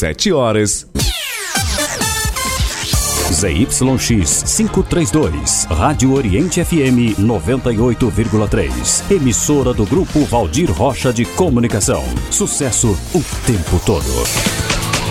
17 horas. ZYX 532, Rádio Oriente FM 98,3. Emissora do Grupo Valdir Rocha de Comunicação. Sucesso o tempo todo.